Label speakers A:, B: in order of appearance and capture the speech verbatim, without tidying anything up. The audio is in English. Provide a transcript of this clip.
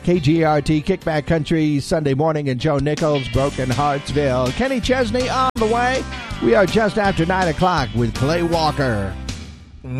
A: K G R T Kickback Country Sunday morning, and Joe Nichols, Broken Heartsville. Kenny Chesney on the way. We are just after nine o'clock with Clay Walker.